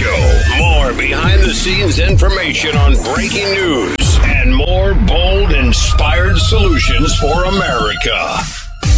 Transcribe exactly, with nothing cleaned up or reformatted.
Show. More behind the scenes information on breaking news and more bold, inspired solutions for America.